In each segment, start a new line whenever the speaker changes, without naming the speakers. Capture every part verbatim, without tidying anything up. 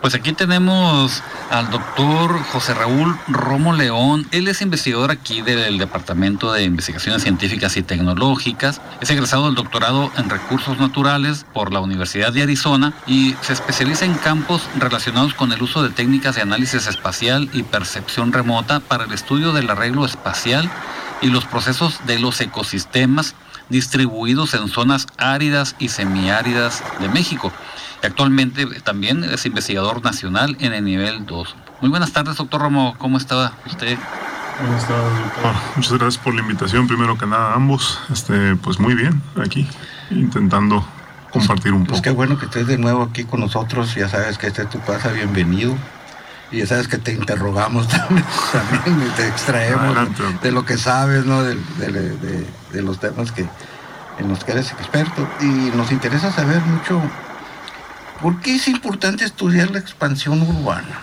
Pues aquí tenemos al doctor José Raúl Romo León. Él es investigador aquí del Departamento de Investigaciones Científicas y Tecnológicas. Es egresado del doctorado en Recursos Naturales por la Universidad de Arizona y se especializa en campos relacionados con el uso de técnicas de análisis espacial y percepción remota para el estudio del arreglo espacial y los procesos de los ecosistemas distribuidos en zonas áridas y semiáridas de México. Actualmente también es investigador nacional en el nivel dos. Muy buenas tardes, doctor Romo. ¿Cómo está usted?
¿Cómo está, doctor? Muchas gracias por la invitación. Primero que nada, ambos. Este, pues muy bien, aquí, intentando compartir un poco.
Pues qué bueno que estés de nuevo aquí con nosotros. Ya sabes que esta es tu casa, bienvenido. Y ya sabes que te interrogamos también, también y te extraemos Adelante, de, de lo que sabes, ¿no? De, de, de, de los temas que, en los que eres experto. Y nos interesa saber mucho. ¿Por qué es importante estudiar la expansión urbana?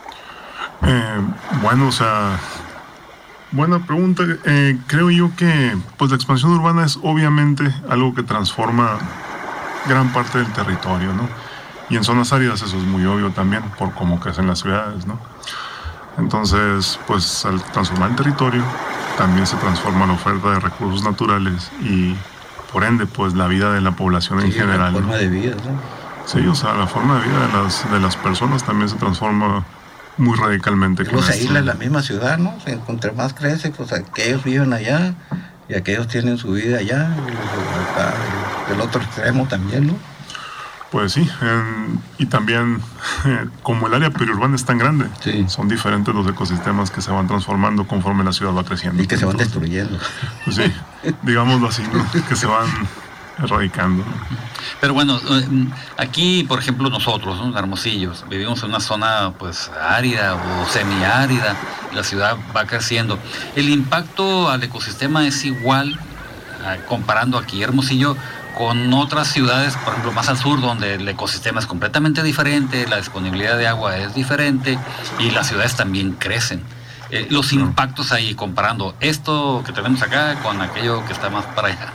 Eh, bueno, o sea, buena pregunta. Eh, creo yo que pues la expansión urbana es obviamente algo que transforma gran parte del territorio, ¿no? Y en zonas áridas eso es muy obvio también, por cómo crecen las ciudades, ¿no? Entonces, pues al transformar el territorio, también se transforma la oferta de recursos naturales y, por ende, pues la vida de la población sí, en general.
La forma de vida, ¿no?
Sí, o sea, la forma de vida de las, de las personas también se transforma muy radicalmente.
Los aísla en la misma ciudad, ¿no? Entre más crece, pues aquellos viven allá y aquellos tienen su vida allá, y acá, del otro extremo también, ¿no?
Pues sí, en, y también eh, como el área periurbana es tan grande, sí. Son diferentes los ecosistemas que se van transformando conforme la ciudad va creciendo.
Y que se van Entonces, destruyendo.
Pues sí, digámoslo así, ¿no? Que se van erradicando, ¿no?
Pero bueno, aquí, por ejemplo, nosotros, ¿no? Hermosillos, vivimos en una zona pues árida o semiárida, la ciudad va creciendo. El impacto al ecosistema es igual, comparando aquí Hermosillo con otras ciudades, por ejemplo, más al sur, donde el ecosistema es completamente diferente, la disponibilidad de agua es diferente y las ciudades también crecen. Eh, los impactos ahí, comparando esto que tenemos acá con aquello que está más para allá.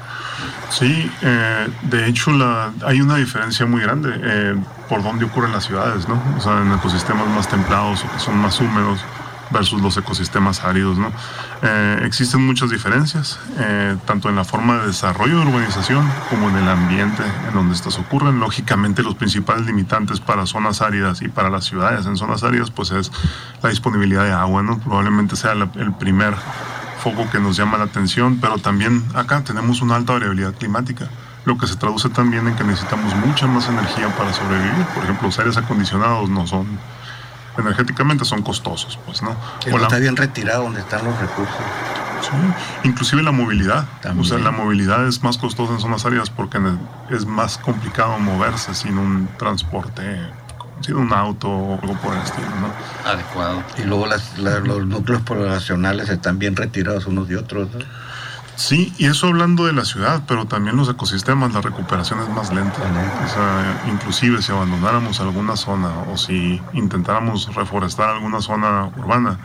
Sí, eh, de hecho la, hay una diferencia muy grande eh, por dónde ocurren las ciudades, ¿no? O sea, en ecosistemas más templados o que son más húmedos versus los ecosistemas áridos, ¿no? Eh, existen muchas diferencias, eh, tanto en la forma de desarrollo de urbanización como en el ambiente en donde estas ocurren. Lógicamente, los principales limitantes para zonas áridas y para las ciudades en zonas áridas, pues es la disponibilidad de agua, ¿no? Probablemente sea la, el primer foco que nos llama la atención, pero también acá tenemos una alta variabilidad climática, lo que se traduce también en que necesitamos mucha más energía para sobrevivir. Por ejemplo, los aires acondicionados no son, energéticamente son costosos, pues, ¿no?
Que no está bien retirado donde están los recursos.
Sí, inclusive la movilidad, también. O sea, la movilidad es más costosa en zonas áridas porque es más complicado moverse sin un transporte, sin un auto o algo por el estilo, ¿no?
Adecuado.
Y luego las, la, los núcleos poblacionales están bien retirados unos de otros, ¿no?
Sí, y eso hablando de la ciudad, pero también los ecosistemas, la recuperación es más lenta. O sea, inclusive si abandonáramos alguna zona o si intentáramos reforestar alguna zona urbana,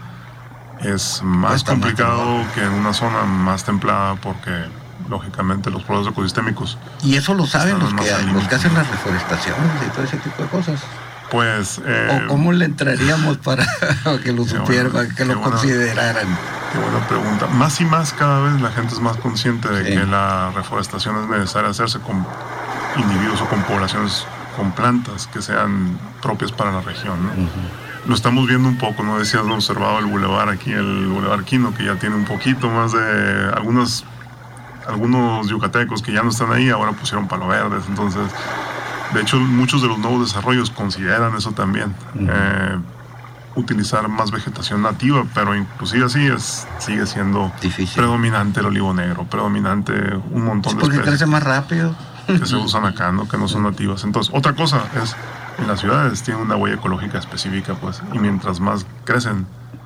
es más complicado más que en una zona más templada porque, lógicamente, los procesos ecosistémicos...
¿Y eso lo saben los que, los que hacen las reforestaciones y todo ese tipo de cosas?
Pues... Eh,
¿O cómo le entraríamos para que lo supieran, para que lo buena, consideraran?
Qué buena pregunta. Más y más cada vez la gente es más consciente de sí. que la reforestación es necesaria hacerse con individuos o con poblaciones, con plantas que sean propias para la región, ¿no? Uh-huh. Lo estamos viendo un poco, ¿no? Decías, lo observado el bulevar aquí, el bulevar Quino, que ya tiene un poquito más de... algunos, algunos yucatecos que ya no están ahí, ahora pusieron palo verdes, entonces... De hecho, muchos de los nuevos desarrollos consideran eso también, uh-huh. eh, utilizar más vegetación nativa, pero inclusive así es, sigue siendo difícil. Predominante el olivo negro, predominante un montón de especies.
Porque crece más rápido.
Que se usan acá, ¿no? Que no son nativas. Entonces, otra cosa es, en las ciudades tienen una huella ecológica específica, pues, y mientras más crecen,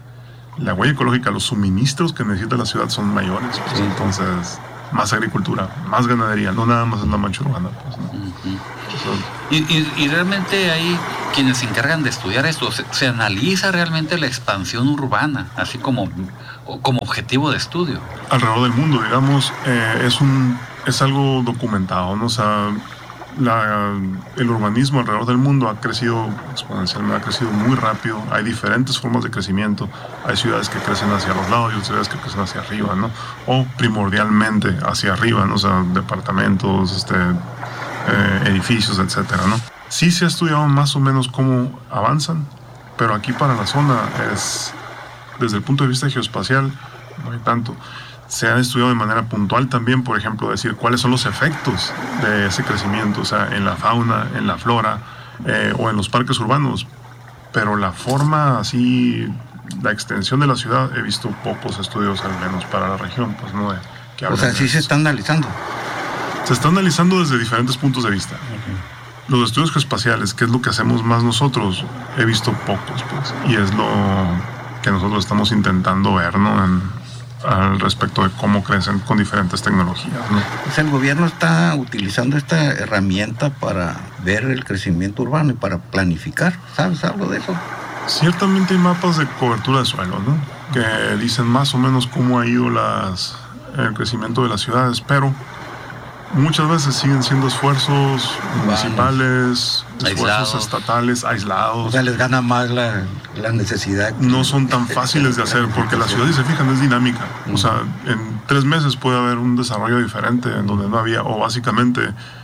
la huella ecológica, los suministros que necesita la ciudad son mayores, pues, sí. Entonces... más agricultura, más ganadería, no nada más en la mancha urbana, pues, ¿no?
Uh-huh. y, y, y realmente hay quienes se encargan de estudiar esto, se, se analiza realmente la expansión urbana, así como, como objetivo de estudio.
Alrededor del mundo, digamos, eh, es un es algo documentado, ¿no? O sea, la, el urbanismo alrededor del mundo ha crecido exponencialmente, ha crecido muy rápido. Hay diferentes formas de crecimiento. Hay ciudades que crecen hacia los lados y otras ciudades que crecen hacia arriba, ¿no? O primordialmente hacia arriba, ¿no? O sea, departamentos, este, eh, edificios, etcétera, ¿no? Sí se ha estudiado más o menos cómo avanzan, pero aquí para la zona es, desde el punto de vista geoespacial, no hay tanto. Se han estudiado de manera puntual también, por ejemplo, decir cuáles son los efectos de ese crecimiento, o sea, en la fauna, en la flora eh, o en los parques urbanos. Pero la forma así, la extensión de la ciudad, he visto pocos estudios al menos para la región, pues no de que
O sea, sí se está analizando.
Se está analizando desde diferentes puntos de vista. Uh-huh. Los estudios geoespaciales, que es lo que hacemos más nosotros, he visto pocos, pues, y es lo que nosotros estamos intentando ver, ¿no? En, al respecto de cómo crecen con diferentes tecnologías, ¿no?
O sea, el gobierno está utilizando esta herramienta para ver el crecimiento urbano y para planificar. ¿Sabes algo de eso?
Ciertamente hay mapas de cobertura de suelo, ¿no? Que dicen más o menos cómo ha ido las, el crecimiento de las ciudades, pero muchas veces siguen siendo esfuerzos municipales, esfuerzos aislados. estatales, aislados.
O sea, les gana más la, la necesidad.
No son tan fáciles de hacer, porque la ciudad, si se fijan, es dinámica. O sea, en tres meses puede haber un desarrollo diferente en donde no había, o básicamente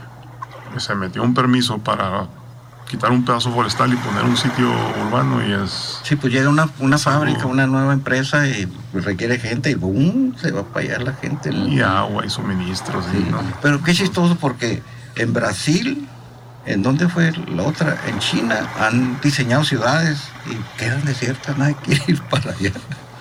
se metió un permiso para quitar un pedazo forestal y poner un sitio urbano y es...
Sí, pues llega una, una fábrica, una nueva empresa y requiere gente y boom, se va para allá la gente, ¿no?
Y agua y suministros.
Sí,
y, ¿no?
Pero qué chistoso porque en Brasil, ¿en dónde fue la otra? En China han diseñado ciudades y quedan desiertas, nadie quiere ir para allá.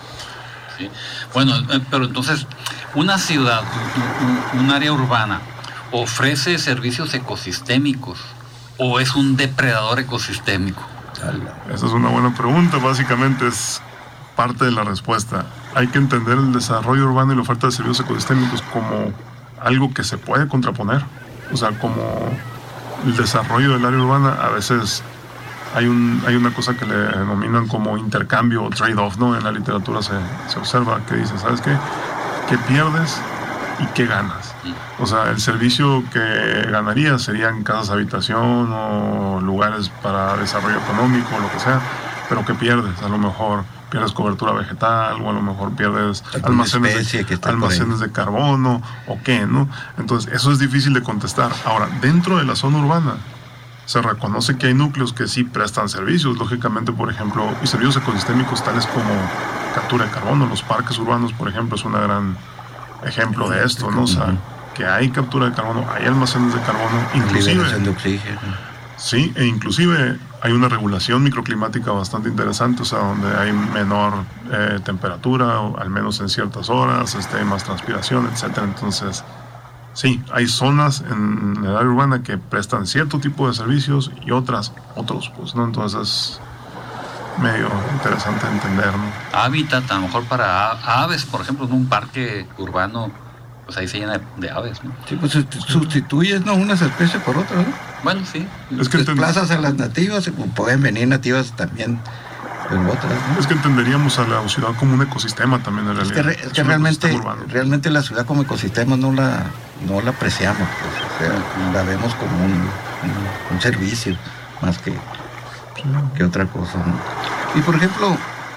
Sí. Bueno, pero entonces, una ciudad, un, un área urbana, ofrece servicios ecosistémicos, ¿o es un depredador ecosistémico?
Esa es una buena pregunta, básicamente es parte de la respuesta. Hay que entender el desarrollo urbano y la oferta de servicios ecosistémicos como algo que se puede contraponer. O sea, como el desarrollo del área urbana, a veces hay, un, hay una cosa que le denominan como intercambio o trade-off, ¿no? En la literatura se, se observa que dice, ¿sabes qué? ¿Qué pierdes y qué ganas? O sea, el servicio que ganaría serían casas habitación o lugares para desarrollo económico o lo que sea, pero ¿qué pierdes? A lo mejor pierdes cobertura vegetal o a lo mejor pierdes almacenes, de, almacenes de carbono o qué, ¿no? Entonces, eso es difícil de contestar. Ahora, dentro de la zona urbana se reconoce que hay núcleos que sí prestan servicios, lógicamente, por ejemplo, y servicios ecosistémicos tales como captura de carbono. Los parques urbanos, por ejemplo, es un gran ejemplo de esto, ¿no? O sea, que hay captura de carbono, hay almacenes de carbono, inclusive
de oxígeno.
Sí, e inclusive hay una regulación microclimática bastante interesante, o sea, donde hay menor eh, temperatura, o al menos en ciertas horas, este, hay más transpiración, etcétera. Entonces, sí, hay zonas en el área urbana que prestan cierto tipo de servicios y otras, otros, pues, ¿no? Entonces, medio interesante entender, ¿no?
Hábitat, a lo mejor para aves, por ejemplo, en un parque urbano, pues ahí se llena de, de aves, ¿no?
Sí, pues sustituyes, ¿no? Unas especies por otras, ¿no?
Bueno, sí.
Es que
desplazas a las nativas, pueden venir nativas también, pero otras, ¿no?
Es que entenderíamos a la ciudad como un ecosistema también, en realidad.
Es que, re, es que realmente, realmente la ciudad como ecosistema no la, no la apreciamos, pues, o sea, la vemos como un, un, un servicio, más que, sí. que otra cosa, ¿no? Y por ejemplo,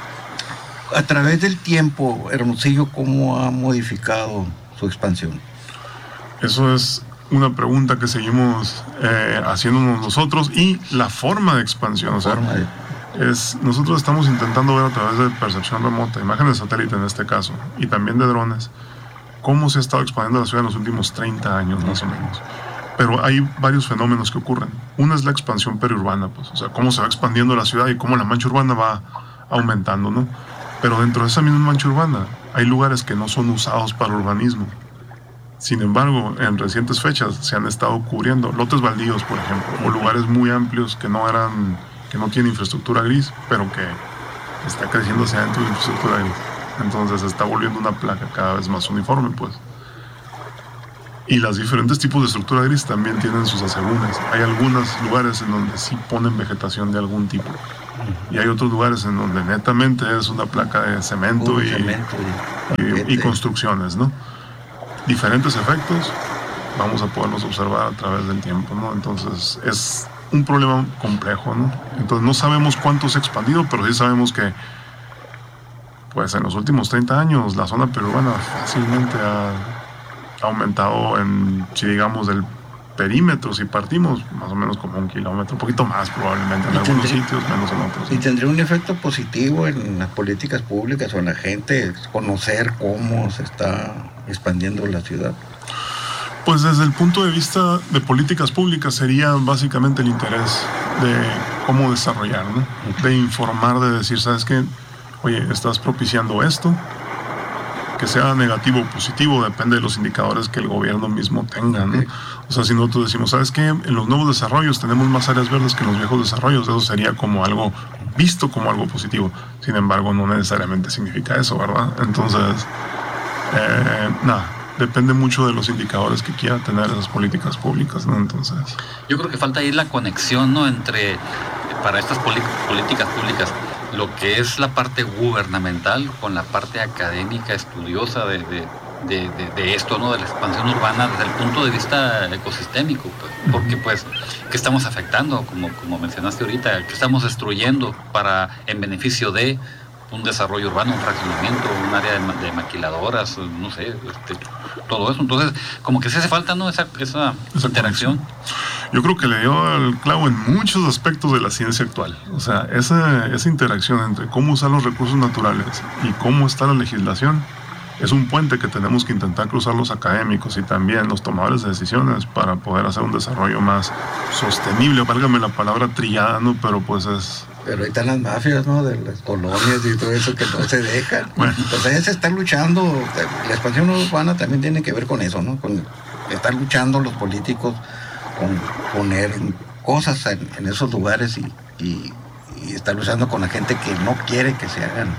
a través del tiempo, Hermosillo, ¿cómo ha modificado su expansión?
Eso es una pregunta que seguimos eh, haciéndonos nosotros, y la forma de expansión, o sea, de... es, nosotros estamos intentando ver a través de percepción remota, imágenes de satélite en este caso, y también de drones, cómo se ha estado expandiendo la ciudad en los últimos treinta años más o menos. Pero hay varios fenómenos que ocurren. Una es la expansión periurbana, pues, o sea, cómo se va expandiendo la ciudad y cómo la mancha urbana va aumentando, ¿no? Pero dentro de esa misma mancha urbana hay lugares que no son usados para urbanismo. Sin embargo, en recientes fechas se han estado cubriendo lotes baldíos, por ejemplo, o lugares muy amplios que no eran, que no tienen infraestructura gris, pero que está creciendo hacia adentro de infraestructura gris. Entonces se está volviendo una placa cada vez más uniforme, pues. Y los diferentes tipos de estructura gris también tienen sus asegúnes. Hay algunos lugares en donde sí ponen vegetación de algún tipo. Y hay otros lugares en donde netamente es una placa de cemento, y,
cemento
y, y, y construcciones, ¿no? Diferentes efectos, vamos a poderlos observar a través del tiempo, ¿no? Entonces es un problema complejo, ¿no? Entonces no sabemos cuánto se ha expandido, pero sí sabemos que pues en los últimos treinta años la zona peruana fácilmente ha aumentado en, si digamos, del perímetro, si partimos, más o menos como un kilómetro, un poquito más probablemente en algunos sitios, menos en otros.
¿Y tendría un efecto positivo en las políticas públicas o en la gente conocer cómo se está expandiendo la ciudad?
Pues desde el punto de vista de políticas públicas sería básicamente el interés de cómo desarrollar, ¿no? De informar, de decir, ¿sabes qué? Oye, estás propiciando esto, que sea negativo o positivo, depende de los indicadores que el gobierno mismo tenga, ¿no? O sea, si nosotros decimos, ¿sabes qué? En los nuevos desarrollos tenemos más áreas verdes que en los viejos desarrollos, eso sería como algo visto como algo positivo. Sin embargo, no necesariamente significa eso, ¿verdad? Entonces, eh, nada, depende mucho de los indicadores que quieran tener esas políticas públicas, ¿no? Entonces,
yo creo que falta ahí la conexión, ¿no? Entre, para estas políticas públicas, lo que es la parte gubernamental con la parte académica, estudiosa de, de, de, de, de esto, ¿no? De la expansión urbana desde el punto de vista ecosistémico, pues, porque pues, ¿qué estamos afectando? Como, como mencionaste ahorita, ¿qué estamos destruyendo para, en beneficio de un desarrollo urbano, un fraccionamiento, un área de, de maquiladoras, no sé, este, todo eso? Entonces, como que se hace falta, ¿no? Esa, esa, esa interacción.
Yo creo que le dio al clavo en muchos aspectos de la ciencia actual. O sea, esa, esa interacción entre cómo usar los recursos naturales y cómo está la legislación es un puente que tenemos que intentar cruzar los académicos y también los tomadores de decisiones para poder hacer un desarrollo más sostenible. Válgame la palabra trillada, ¿no? Pero pues es...
Pero ahí están las mafias, ¿no? De las colonias y todo eso que no se dejan. Bueno. Entonces se está luchando, la expansión urbana también tiene que ver con eso, ¿no? Con estar luchando los políticos con poner cosas en, en esos lugares y, y, y estar luchando con la gente que no quiere que se hagan.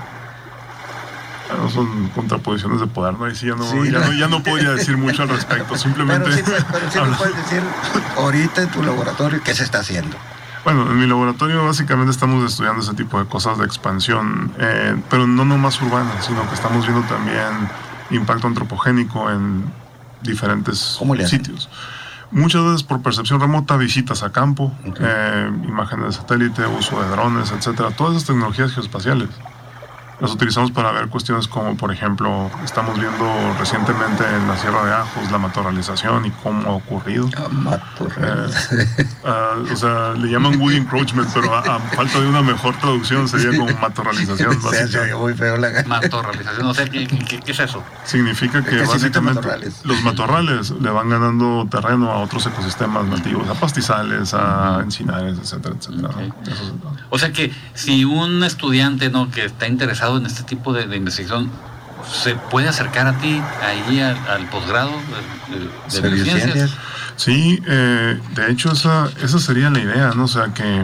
No son contraposiciones de poder, ¿no? Y sí, ya no, sí, ya, no, ya no podría decir mucho al respecto, simplemente...
Pero sí, pero sí me puedes decir ahorita en tu laboratorio qué se está haciendo.
Bueno, en mi laboratorio básicamente estamos estudiando ese tipo de cosas de expansión, eh, pero no nomás urbana, sino que estamos viendo también impacto antropogénico en diferentes sitios. Muchas veces por percepción remota, visitas a campo, okay. eh, imágenes de satélite, uso de drones, etcétera. Todas esas tecnologías geoespaciales las utilizamos para ver cuestiones como, por ejemplo, estamos viendo recientemente en la Sierra de Ajos la matorralización y cómo ha ocurrido.
Matorralización.
Eh, uh, o sea, le llaman wood encroachment, pero a, a falta de una mejor traducción sería como matorralización.
Se oye muy feo la...
Matorralización, no sé, ¿qué, qué, qué es eso?
Significa que básicamente matorrales. Los matorrales le van ganando terreno a otros ecosistemas nativos, a pastizales, a encinares, etcétera, etcétera.
Okay. Eso es... O sea que si un estudiante, ¿no?, que está interesado en este tipo de, de investigación, ¿se puede acercar a ti ahí al, al posgrado de, de, de biociencias?
Sí, eh, de hecho esa, esa sería la idea, ¿no? O sea, que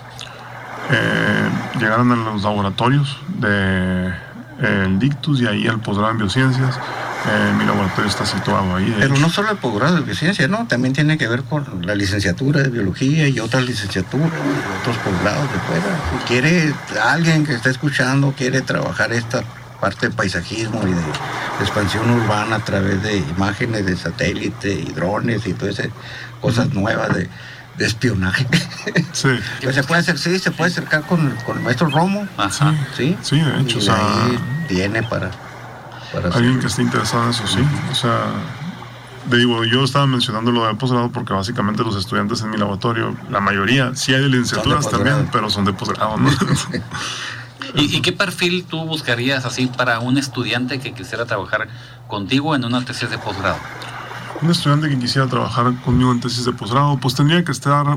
eh, llegaran a los laboratorios de eh, el Dictus y ahí al posgrado en biociencias. Eh, mi laboratorio está situado ahí.
Pero
hecho.
No solo el posgrado de biociencia, ¿no? También tiene que ver con la licenciatura de biología y otras licenciaturas, y otros posgrados de fuera. Si quiere alguien que está escuchando, quiere trabajar esta parte de paisajismo y de, de expansión urbana a través de imágenes de satélite y drones y todas esas cosas uh-huh. nuevas de, de espionaje.
Sí.
Pues se puede hacer, sí, se puede acercar con, con el maestro Romo.
Ajá.
Sí,
sí, de hecho.
Y
o sea,
ahí viene para...
Alguien que esté interesado en eso, sí. Uh-huh. O sea, digo, yo estaba mencionando lo de posgrado porque básicamente los estudiantes en mi laboratorio, la mayoría, sí hay de licenciaturas también, pero son de posgrado, ¿no?
¿Y, ¿Y qué perfil tú buscarías así para un estudiante que quisiera trabajar contigo en una tesis de posgrado?
Un estudiante que quisiera trabajar conmigo en tesis de posgrado, pues tendría que estar,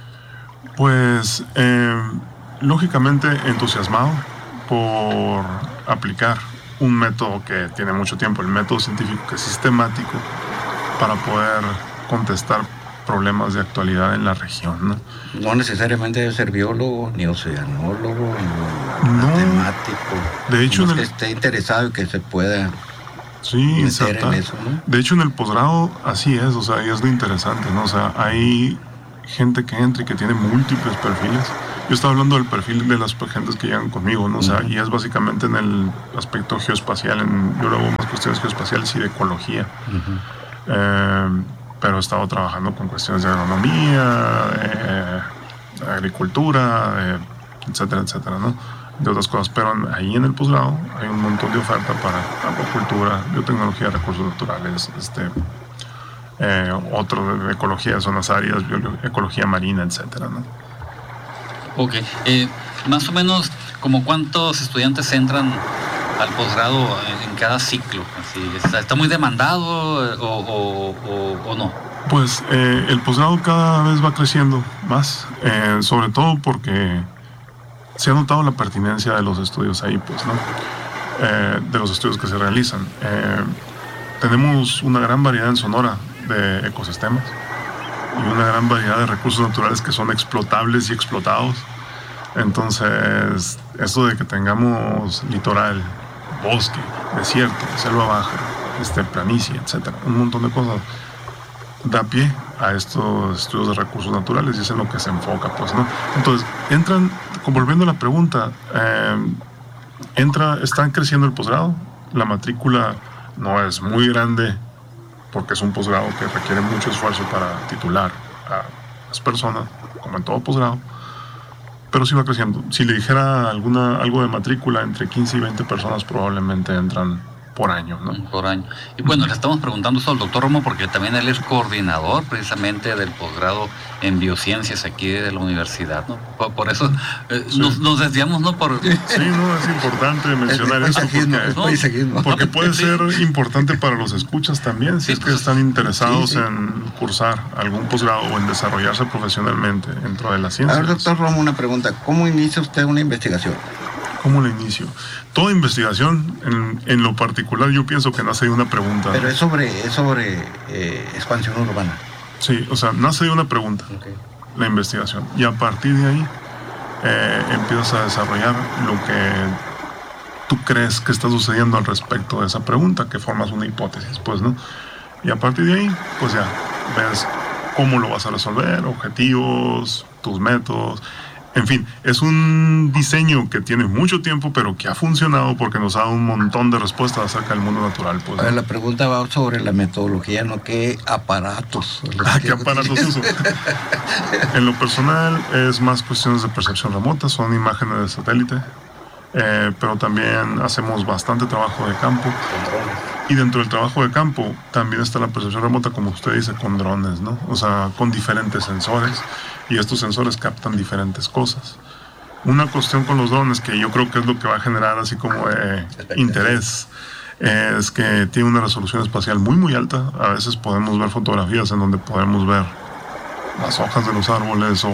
pues, eh, lógicamente entusiasmado por aplicar un método que tiene mucho tiempo, el método científico, que es sistemático para poder contestar problemas de actualidad en la región, ¿no?
No necesariamente debe ser biólogo, ni oceanólogo, ni no, matemático.
De hecho, en el...
que esté interesado y que se pueda
sí,
meter en eso, ¿no?
De hecho, en el posgrado así es, o sea, y es lo interesante, ¿no? O sea, hay gente que entra y que tiene múltiples perfiles. Yo estaba hablando del perfil de las gentes que llegan conmigo, ¿no? O sea, uh-huh. y es básicamente en el aspecto geoespacial, en, yo luego más cuestiones geoespaciales y de ecología. Uh-huh. Eh, pero he estado trabajando con cuestiones de agronomía, de agricultura, de, etcétera, etcétera, ¿no? De otras cosas, pero ahí en el posgrado hay un montón de oferta para acuacultura, biotecnología, recursos naturales, este, eh, otro de ecología de zonas áridas, ecología marina, etcétera, ¿no?
Ok, eh, más o menos, ¿como cuántos estudiantes entran al posgrado en cada ciclo? Así, ¿está, está muy demandado o, o, o, o no?
Pues eh, el posgrado cada vez va creciendo más, eh, sobre todo porque se ha notado la pertinencia de los estudios ahí, pues, ¿no? Eh, de los estudios que se realizan. Eh, tenemos una gran variedad en Sonora de ecosistemas y una gran variedad de recursos naturales que son explotables y explotados. Entonces, esto de que tengamos litoral, bosque, desierto, selva baja, este, planicie, etcétera, un montón de cosas, da pie a estos estudios de recursos naturales y es en lo que se enfoca, pues, ¿no? Entonces, entran, volviendo a la pregunta, eh, entra, están creciendo el posgrado, la matrícula no es muy grande porque es un posgrado que requiere mucho esfuerzo para titular a las personas, como en todo posgrado, pero sí va creciendo. Si le dijera alguna, algo de matrícula, entre quince y veinte personas probablemente entran por año, ¿no?
Por año. Y bueno, le estamos preguntando esto al doctor Romo porque también él es coordinador precisamente del posgrado en biociencias aquí de la universidad, ¿no? Por, por eso eh, sí. nos, nos desviamos, ¿no? Por...
Sí, no, es importante mencionar esto porque, ¿no? porque puede ser importante para los escuchas también, si sí, es que están interesados sí, sí. en cursar algún posgrado o en desarrollarse profesionalmente dentro de la ciencia.
A ver, doctor Romo, una pregunta. ¿Cómo inicia usted una investigación?
¿Cómo la inicio? Toda investigación, en, en lo particular, yo pienso que nace de una pregunta.
Pero es sobre, es sobre eh, expansión urbana.
Sí, o sea, nace de una pregunta, okay. La investigación. Y a partir de ahí eh, empiezas a desarrollar lo que tú crees que está sucediendo al respecto de esa pregunta, que formas una hipótesis, pues, ¿no? Y a partir de ahí, pues ya, ves cómo lo vas a resolver, objetivos, tus métodos. En fin, es un diseño que tiene mucho tiempo, pero que ha funcionado porque nos ha dado un montón de respuestas acerca del mundo natural. Pues,
a ver, la pregunta va sobre la metodología, ¿no? ¿Qué aparatos?
Ah, ¿qué aparatos uso? En lo personal es más cuestiones de percepción remota, son imágenes de satélite, eh, pero también hacemos bastante trabajo de campo. Y dentro del trabajo de campo también está la percepción remota, como usted dice, con drones, ¿no? O sea, con diferentes sensores. Y estos sensores captan diferentes cosas. Una cuestión con los drones que yo creo que es lo que va a generar así como eh, interés eh, es que tiene una resolución espacial muy muy alta. A veces podemos ver fotografías en donde podemos ver las hojas de los árboles o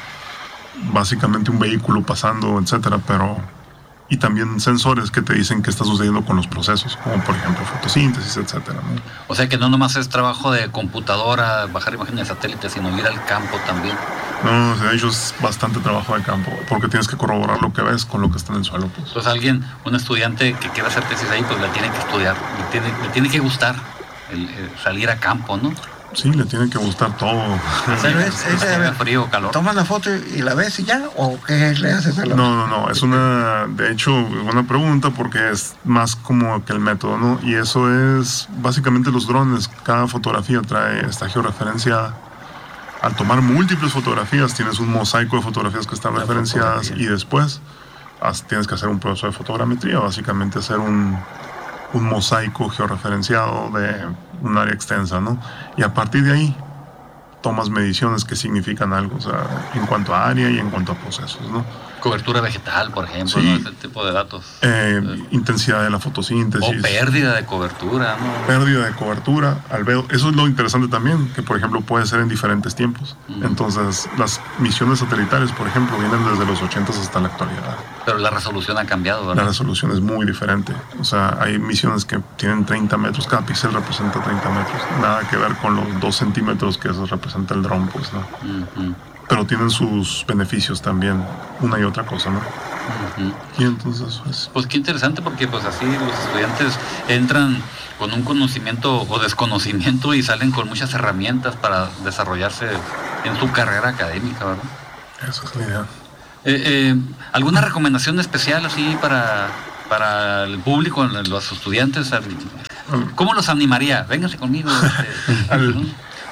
básicamente un vehículo pasando, etcétera, pero y también sensores que te dicen qué está sucediendo con los procesos, como por ejemplo fotosíntesis, etcétera, ¿no?
O sea que no nomás es trabajo de computadora, bajar imágenes de satélite, sino ir al campo también.
No, o sea, de hecho es bastante trabajo de campo, porque tienes que corroborar lo que ves con lo que está en el suelo. Pues.
Entonces alguien, un estudiante que quiera hacer tesis ahí, pues la tiene que estudiar, le tiene, le tiene que gustar el, el salir a campo, ¿no?
Sí, le tiene que gustar todo.
Pero es, es, es frío, calor. ¿Tomas la foto y la ves y ya? ¿O qué le haces a la
No, no, no. Es una, de hecho, una pregunta porque es más como que el método, ¿no? Y eso es básicamente los drones. Cada fotografía trae esta georreferencia. Al tomar múltiples fotografías, tienes un mosaico de fotografías que están la referenciadas fotografía. Y después tienes que hacer un proceso de fotogrametría, básicamente hacer un, un mosaico georreferenciado de un área extensa, ¿no? Y a partir de ahí tomas mediciones que significan algo, o sea, en cuanto a área y en cuanto a procesos, ¿no?
Cobertura vegetal, por ejemplo, sí. ¿no? Ese tipo de datos.
Eh, eh, intensidad de la fotosíntesis.
O pérdida de cobertura, ¿no?
Pérdida de cobertura, albedo. Eso es lo interesante también, que por ejemplo puede ser en diferentes tiempos. Mm. Entonces, las misiones satelitales, por ejemplo, vienen desde los ochentas hasta la actualidad.
Pero la resolución ha cambiado, ¿verdad?
La resolución es muy diferente. O sea, hay misiones que tienen treinta metros, cada píxel representa treinta metros. Nada que ver con los dos centímetros que eso representa el dron, pues, ¿no? Mm-hmm. Pero tienen sus beneficios también, una y otra cosa, ¿no? Uh-huh. Y entonces, pues...
Pues qué interesante, porque pues así los estudiantes entran con un conocimiento o desconocimiento y salen con muchas herramientas para desarrollarse en su carrera académica, ¿verdad?
Esa es la idea.
Eh, eh, ¿Alguna recomendación especial así para, para el público, los estudiantes? ¿Cómo los animaría? Vénganse conmigo. Este,
Al...
¿no?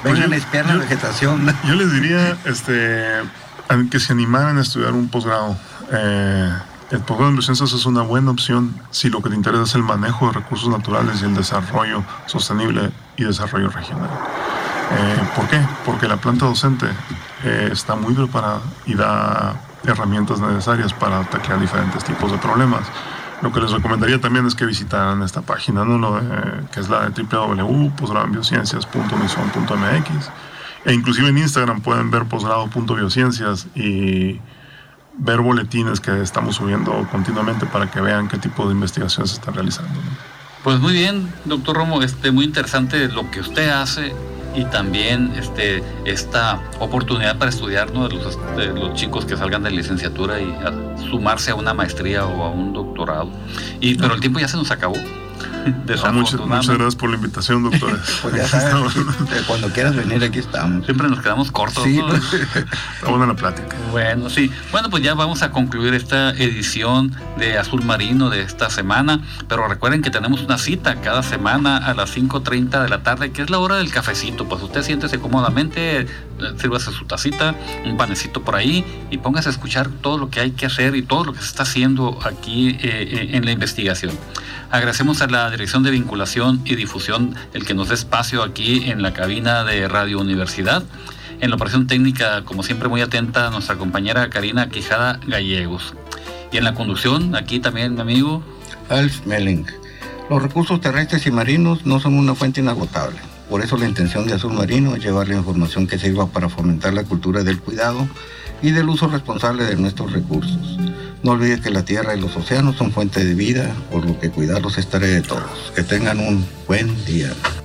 Vengan a espiar la vegetación.
Yo les diría este, que se animaran a estudiar un posgrado. Eh, el posgrado en biociencias es una buena opción si lo que te interesa es el manejo de recursos naturales y el desarrollo sostenible y desarrollo regional. Eh, ¿Por qué? Porque la planta docente eh, está muy preparada y da herramientas necesarias para taclear diferentes tipos de problemas. Lo que les recomendaría también es que visitaran esta página, ¿no? Lo de, que es la de doble u doble u doble u punto posgrado en biociencias punto unison punto m x, e inclusive en Instagram pueden ver posgrado punto biociencias y ver boletines que estamos subiendo continuamente para que vean qué tipo de investigaciones se están realizando, ¿no?
Pues muy bien, doctor Romo, este, muy interesante lo que usted hace y también este, esta oportunidad para estudiar, ¿no? de, los, de los chicos que salgan de licenciatura y a sumarse a una maestría o a un doctorado. Y, pero el tiempo ya se nos acabó.
No, muchas, muchas gracias por la invitación, doctores.
Pues ya sabes, cuando quieras venir aquí estamos.
Siempre nos quedamos cortos,
sí,
¿no?
Está buena la plática.
Bueno, sí. Bueno, pues ya vamos a concluir esta edición de Azul Marino de esta semana, pero recuerden que tenemos una cita cada semana a las cinco treinta de la tarde, que es la hora del cafecito. Pues usted siéntese cómodamente, sírvase su tacita, un panecito por ahí y póngase a escuchar todo lo que hay que hacer y todo lo que se está haciendo aquí eh, en la investigación. Agradecemos a la Dirección de Vinculación y Difusión el que nos dé espacio aquí en la cabina de Radio Universidad. En la operación técnica, como siempre, muy atenta nuestra compañera Karina Quijada Gallegos. Y en la conducción, aquí también mi amigo
Alf Melling. Los recursos terrestres y marinos no son una fuente inagotable. Por eso la intención de Azul Marino es llevar la información que sirva para fomentar la cultura del cuidado y del uso responsable de nuestros recursos. No olvides que la tierra y los océanos son fuente de vida, por lo que cuidarlos es tarea de todos. Que tengan un buen día.